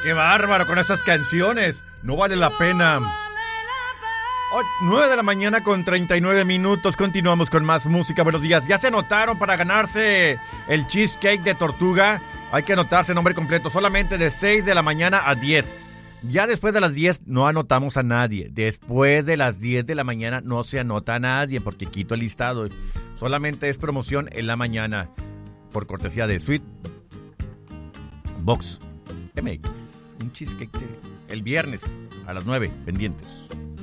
Qué bárbaro con estas canciones. No vale la pena. 9 de la mañana con 39 minutos. Continuamos con más música. Buenos días. ¿Ya se anotaron para ganarse el cheesecake de tortuga? Hay que anotarse nombre completo. Solamente de 6 de la mañana a 10. Ya después de las 10 no anotamos a nadie. Después de las 10 de la mañana no se anota a nadie porque quito el listado. Solamente es promoción en la mañana. Por cortesía de Sweet Box MX. Un cheesecake el viernes a las 9. Pendientes.